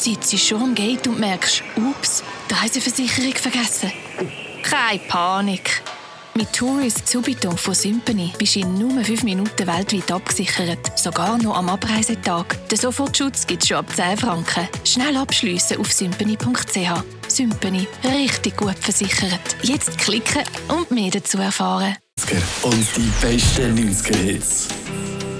sitzt schon am Gate und merkst, ups, die Reiseversicherung vergessen. Keine Panik. Mit Tourist Subito von Sympany bist du in nur 5 Minuten weltweit abgesichert. Sogar noch am Abreisetag. Den Sofortschutz gibt es schon ab 10 Franken. Schnell abschliessen auf sympany.ch. Sympany. Richtig gut versichert. Jetzt klicken und mehr dazu erfahren. Und die besten 90er-Hits.